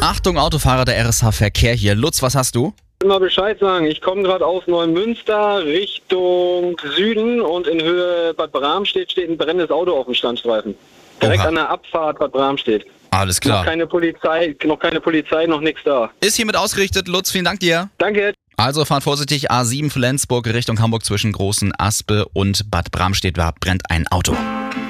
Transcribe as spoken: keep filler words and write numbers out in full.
Achtung, Autofahrer, der R S H-Verkehr hier. Lutz, was hast du? Mal Bescheid sagen, ich komme gerade aus Neumünster Richtung Süden und in Höhe Bad Bramstedt steht ein brennendes Auto auf dem Standstreifen. Direkt Oha. an der Abfahrt Bad Bramstedt. Alles klar. Noch keine Polizei, noch keine Polizei, noch nichts da. Ist hiermit ausgerichtet. Lutz, vielen Dank dir. Danke. Also fahrt vorsichtig, A sieben Flensburg Richtung Hamburg zwischen Großen Aspe und Bad Bramstedt. Da brennt ein Auto.